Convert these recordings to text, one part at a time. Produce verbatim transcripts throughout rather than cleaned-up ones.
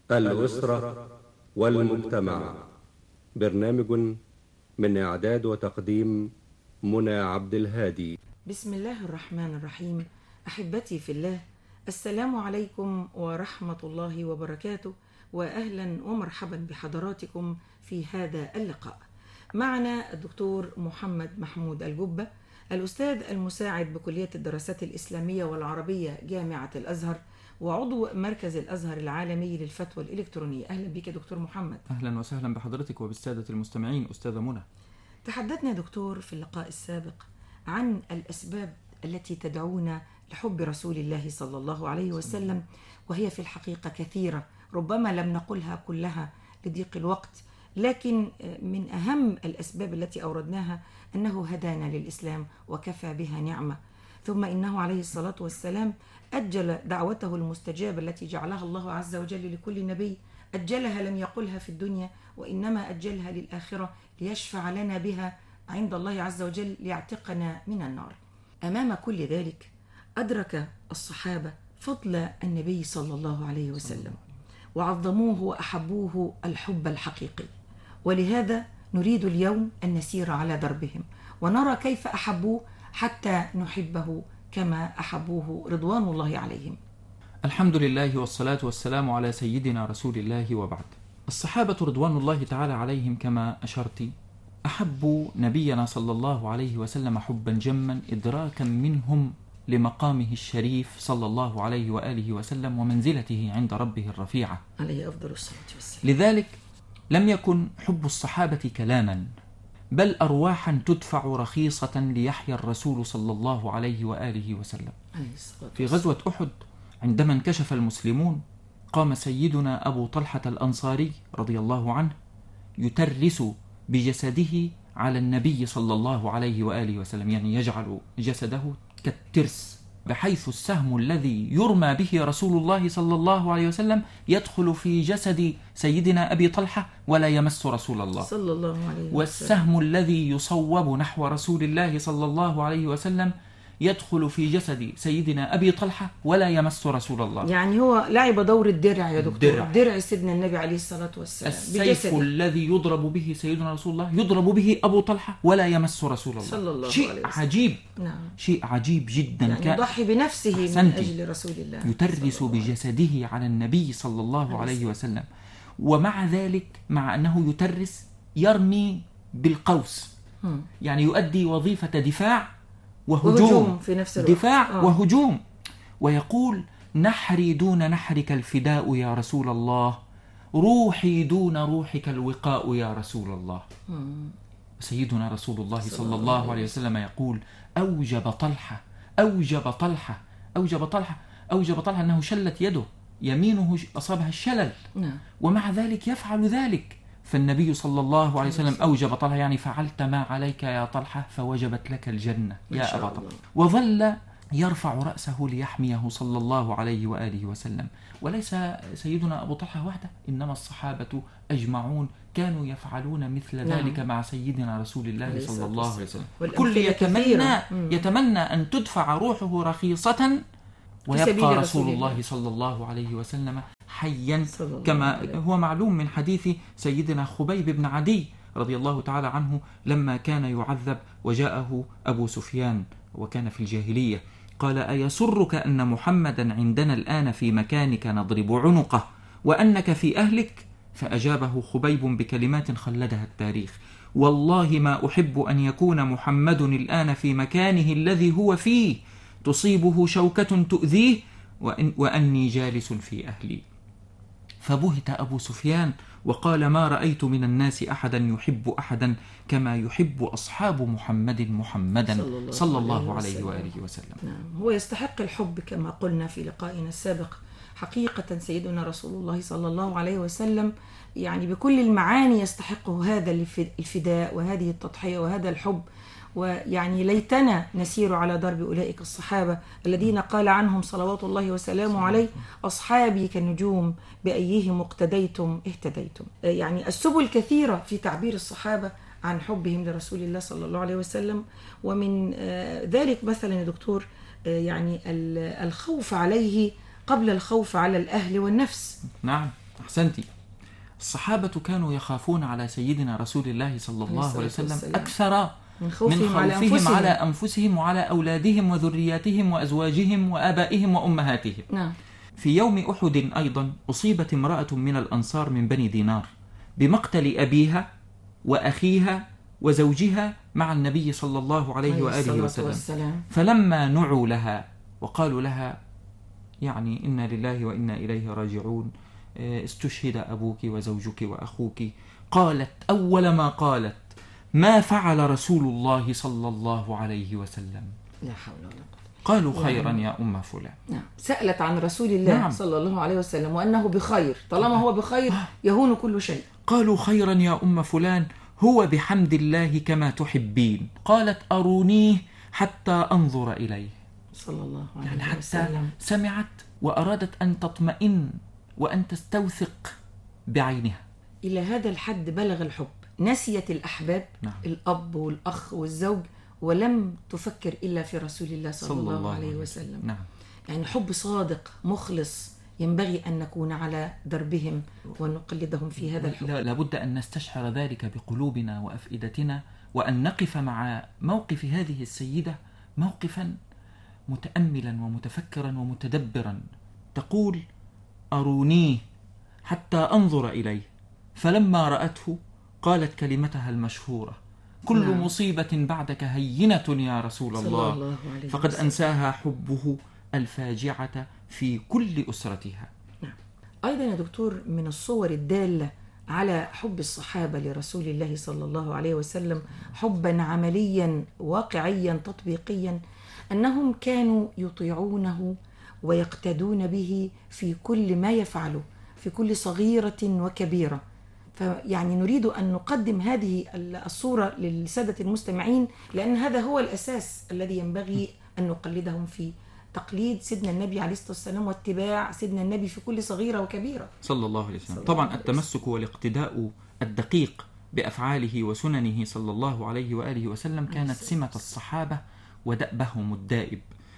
الأسرة والمجتمع. برنامج من إعداد وتقديم منى عبد الهادي. بسم الله الرحمن الرحيم. أحبتي في الله، السلام عليكم ورحمة الله وبركاته، وأهلا ومرحبا بحضراتكم في هذا اللقاء. معنا الدكتور محمد محمود الجبة، الأستاذ المساعد بكلية الدراسات الإسلامية والعربية جامعة الأزهر، وعضو مركز الأزهر العالمي للفتوى الإلكترونية. أهلا بك دكتور محمد. أهلا وسهلا بحضرتك وبالسادة المستمعين. أستاذة منى، تحدثنا دكتور في اللقاء السابق عن الأسباب التي تدعونا لحب رسول الله صلى الله عليه وسلم، وهي في الحقيقة كثيرة، ربما لم نقلها كلها لضيق الوقت، لكن من أهم الأسباب التي أوردناها أنه هدانا للإسلام وكفى بها نعمة، ثم إنه عليه الصلاة والسلام أجل دعوته المستجابة التي جعلها الله عز وجل لكل نبي، أجلها لم يقلها في الدنيا وإنما أجلها للآخرة ليشفع لنا بها عند الله عز وجل ليعتقنا من النار. أمام كل ذلك أدرك الصحابة فضل النبي صلى الله عليه وسلم وعظموه وأحبوه الحب الحقيقي، ولهذا نريد اليوم أن نسير على دربهم ونرى كيف أحبوه حتى نحبه كما أحبوه رضوان الله عليهم. الحمد لله والصلاة والسلام على سيدنا رسول الله، وبعد. الصحابة رضوان الله تعالى عليهم كما أشرت أحبوا نبينا صلى الله عليه وسلم حبا جما، إدراكا منهم لمقامه الشريف صلى الله عليه وآله وسلم ومنزلته عند ربه الرفيعة عليه أفضل الصلاة والسلام. لذلك لم يكن حب الصحابة كلاما، بل أرواحا تدفع رخيصة ليحيى الرسول صلى الله عليه وآله وسلم. في غزوة أحد عندما انكشف المسلمون قام سيدنا أبو طلحة الأنصاري رضي الله عنه يترس بجسده على النبي صلى الله عليه وآله وسلم، يعني يجعل جسده كالترس، بحيث السهم الذي يرمى به رسول الله صلى الله عليه وسلم يدخل في جسد سيدنا أبي طلحة ولا يمس رسول الله صلى الله عليه وسلم، والسهم الذي يصوب نحو رسول الله صلى الله عليه وسلم يدخل في جسد سيدنا أبي طلحة ولا يمس رسول الله. يعني هو لعب دور الدرع يا دكتور، الدرع, درع سيدنا النبي عليه الصلاة والسلام. السيف بجسده الذي يضرب به سيدنا رسول الله يضرب به أبو طلحة ولا يمس رسول الله صلى الله شيء عليه وسلم. عجيب. نعم. شيء عجيب جدا. يعني يضحي بنفسه من أجل رسول الله، يترس بجسده على النبي صلى الله عليه وسلم، ومع ذلك مع أنه يترس يرمي بالقوس، م. يعني يؤدي وظيفة دفاع وهجوم, وهجوم في نفس الوقت. دفاع آه. وهجوم، ويقول: نحري دون نحرك الفداء يا رسول الله، روحي دون روحك الوقاء يا رسول الله. مم. سيدنا رسول الله صلى الله عليه وسلم يقول: أوجب طلحة أوجب طلحة أوجب طلحة أوجب طلحة أنه شلت يده يمينه أصابها الشلل، نعم. ومع ذلك يفعل ذلك. فالنبي صلى الله عليه وسلم أوجب طلحة، يعني فعلت ما عليك يا طلحة فوجبت لك الجنة يا أبا طلحة. وظل يرفع رأسه ليحميه صلى الله عليه وآله وسلم. وليس سيدنا أبو طلحة وحده، إنما الصحابة أجمعون كانوا يفعلون مثل ذلك مع سيدنا رسول الله صلى الله عليه وسلم. كل يتمنى يتمنى أن تدفع روحه رخيصة ويبقى رسول الله صلى الله عليه وسلم حيا، كما هو معلوم من حديث سيدنا خبيب بن عدي رضي الله تعالى عنه لما كان يعذب وجاءه أبو سفيان وكان في الجاهلية، قال: أيسرك أن محمدا عندنا الآن في مكانك نضرب عنقه وأنك في أهلك؟ فأجابه خبيب بكلمات خلدها التاريخ: والله ما أحب أن يكون محمد الآن في مكانه الذي هو فيه تصيبه شوكة تؤذيه وإن وأني جالس في أهلي. فبهت أبو سفيان وقال: ما رأيت من الناس أحدا يحب أحدا كما يحب أصحاب محمد محمدا صلى الله, صلى الله عليه وآله وسلم. نعم. هو يستحق الحب كما قلنا في لقائنا السابق. حقيقة سيدنا رسول الله صلى الله عليه وسلم يعني بكل المعاني يستحق هذا الفداء وهذه التضحية وهذا الحب، ويعني ليتنا نسير على درب أولئك الصحابة الذين قال عنهم صلوات الله وسلامه عليه: أصحابي كالنجوم بأيهم اقتديتم اهتديتم. يعني السبل كثيرة في تعبير الصحابة عن حبهم لرسول الله صلى الله عليه وسلم، ومن ذلك مثلا يا دكتور يعني الخوف عليه قبل الخوف على الأهل والنفس. نعم. أحسنتي. الصحابة كانوا يخافون على سيدنا رسول الله صلى الله عليه وسلم أكثر من خوفهم, من خوفهم على, أنفسهم. على أنفسهم وعلى أولادهم وذرياتهم وأزواجهم وآبائهم وأمهاتهم. نعم. في يوم أحد أيضا أصيبت امرأة من الأنصار من بني دينار بمقتل أبيها وأخيها وزوجها مع النبي صلى الله عليه وآله وسلم والسلام. فلما نعوا لها وقالوا لها يعني إنا لله وإنا إليه راجعون، استشهد أبوك وزوجك وأخوك، قالت أول ما قالت: ما فعل رسول الله صلى الله عليه وسلم؟ لا حول ولا قوة. قالوا خيرا يعني يا أم فلان. نعم. سألت عن رسول الله نعم. صلى الله عليه وسلم وأنه بخير، طالما هو بخير يهون كل شيء. قالوا خيرا يا أم فلان، هو بحمد الله كما تحبين. قالت أرونيه حتى أنظر إليه صلى الله عليه يعني حتى وسلم. سمعت وأرادت أن تطمئن وأن تستوثق بعينها. إلى هذا الحد بلغ الحب، نسيت الأحباب نعم. الأب والأخ والزوج، ولم تفكر إلا في رسول الله صلى, صلى الله, الله عليه وسلم. نعم. يعني حب صادق مخلص ينبغي أن نكون على دربهم ونقلدهم في هذا الحب. لابد أن نستشعر ذلك بقلوبنا وأفئدتنا، وأن نقف مع موقف هذه السيدة موقفا متأملا ومتفكرا ومتدبرا. تقول: أرونيه حتى أنظر إليه. فلما رأته قالت كلمتها المشهورة: كل نعم. مصيبة بعدك هينة يا رسول الله, الله فقد وسلم. أنساها حبه الفاجعة في كل أسرتها. نعم. أيضا يا دكتور من الصور الدالة على حب الصحابة لرسول الله صلى الله عليه وسلم حبا عمليا واقعيا تطبيقيا، أنهم كانوا يطيعونه ويقتدون به في كل ما يفعله، في كل صغيرة وكبيرة. فيعني نريد أن نقدم هذه الصورة للسادة المستمعين، لأن هذا هو الأساس الذي ينبغي أن نقلدهم فيه، تقليد سيدنا النبي عليه الصلاة والسلام واتباع سيدنا النبي في كل صغيرة وكبيرة صلى الله عليه وسلم. طبعا التمسك والاقتداء الدقيق بأفعاله وسننه صلى الله عليه وآله وسلم كانت سمة الصحابة ودأبهم الدائب.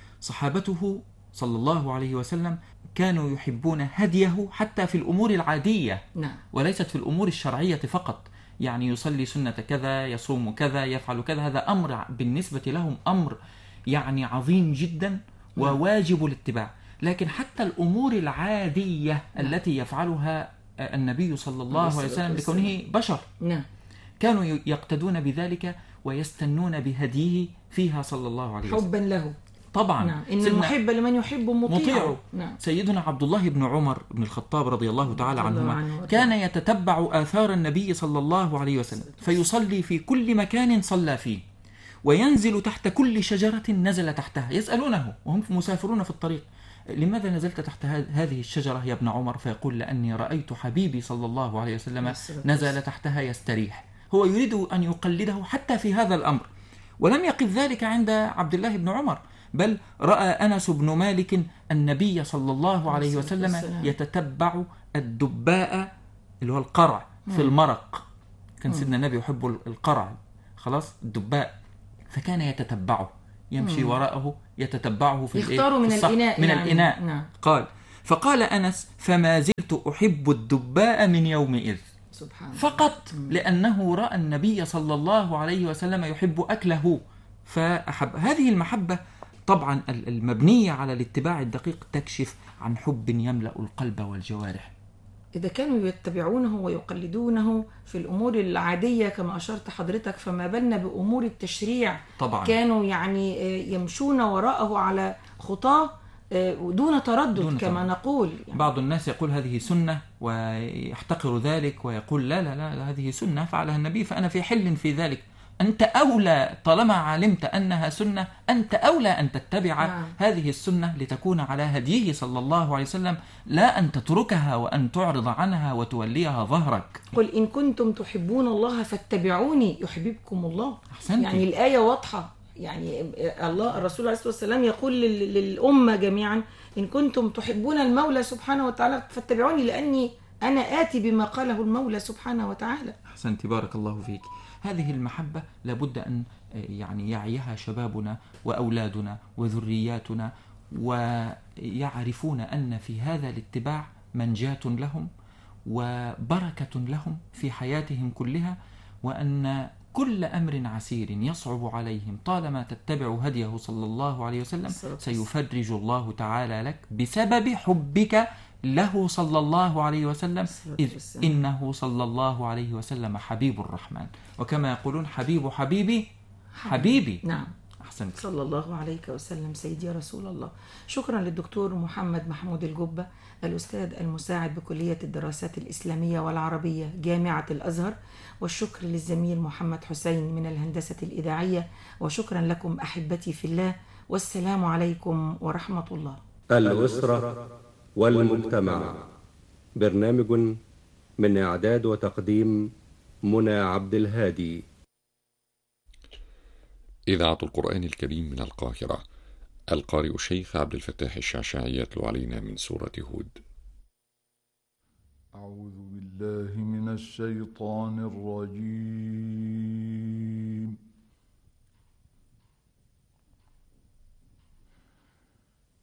صحابته صلى الله عليه وسلم كانوا يحبون هديه حتى في الأمور العادية نعم. وليست في الأمور الشرعية فقط، يعني يصلي سنة كذا، يصوم كذا، يفعل كذا، هذا أمر بالنسبة لهم أمر يعني عظيم جدا وواجب الاتباع. لكن حتى الأمور العادية نعم. التي يفعلها النبي صلى الله عليه وسلم لكونه بشر نعم. كانوا يقتدون بذلك ويستنون بهديه فيها صلى الله عليه وسلم حبا له طبعا. نعم. إن المحب لمن يحب مطيع. نعم. سيدنا عبد الله بن عمر بن الخطاب رضي الله تعالى عنهما كان يتتبع آثار النبي صلى الله عليه وسلم، فيصلي في كل مكان صلى فيه، وينزل تحت كل شجرة نزل تحتها. يسألونه وهم مسافرون في الطريق: لماذا نزلت تحت هذه الشجرة يا ابن عمر؟ فيقول: لأني رأيت حبيبي صلى الله عليه وسلم نزل تحتها يستريح. هو يريد أن يقلده حتى في هذا الأمر. ولم يقف ذلك عند عبد الله بن عمر، بل رأى أنس بن مالك النبي صلى الله عليه وسلم يتتبع الدباء اللي هو القرع في المرق. كان سيدنا النبي يحب القرع، خلاص الدباء، فكان يتتبعه، يمشي وراءه يتتبعه في يختار من الإناء من يعني. الإناء نعم. قال: فقال أنس: فما زلت أحب الدباء من يومئذ، فقط لأنه رأى النبي صلى الله عليه وسلم يحب أكله فأحب. هذه المحبة طبعا المبنية على الاتباع الدقيق تكشف عن حب يملأ القلب والجوارح. إذا كانوا يتبعونه ويقلدونه في الأمور العادية كما أشرت حضرتك، فما بالنا بأمور التشريع طبعا. كانوا يعني يمشون وراءه على خطاه دون تردد دون كما تردد. نقول يعني. بعض الناس يقول هذه سنة ويحتقر ذلك ويقول لا لا لا, لا هذه سنة فعلها النبي فأنا في حل في ذلك. أنت أولى طالما علمت أنها سنة، أنت أولى أن تتبع نعم. هذه السنة لتكون على هديه صلى الله عليه وسلم، لا أن تتركها وأن تعرض عنها وتوليها ظهرك. قل إن كنتم تحبون الله فاتبعوني يحببكم الله. أحسنتي. يعني الآية واضحة، يعني الله الرسول عليه الصلاة والسلام يقول للأمة جميعا: إن كنتم تحبون المولى سبحانه وتعالى فاتبعوني، لأني أنا آتي بما قاله المولى سبحانه وتعالى. أحسنتي، بارك الله فيك. هذه المحبة لابد أن يعني يعيها شبابنا وأولادنا وذرياتنا، ويعرفون أن في هذا الاتباع منجاة لهم وبركة لهم في حياتهم كلها، وأن كل أمر عسير يصعب عليهم طالما تتبع هديه صلى الله عليه وسلم سيفرج الله تعالى لك بسبب حبك له صلى الله عليه وسلم، إذ إنه صلى الله عليه وسلم حبيب الرحمن، وكما يقولون حبيب حبيبي حبيبي. نعم، أحسنت. صلى الله عليك وسلم سيدي رسول الله. شكرا للدكتور محمد محمود الجبة، الأستاذ المساعد بكلية الدراسات الإسلامية والعربية جامعة الأزهر، والشكر للزميل محمد حسين من الهندسة الإذاعية، وشكرا لكم أحبتي في الله، والسلام عليكم ورحمة الله. الأسرة والمجتمع، برنامج من إعداد وتقديم منى عبد الهادي. إذاعة القرآن الكريم من القاهرة، القارئ الشيخ عبد الفتاح الشعشاعي يتلو علينا من سورة هود. أعوذ بالله من الشيطان الرجيم.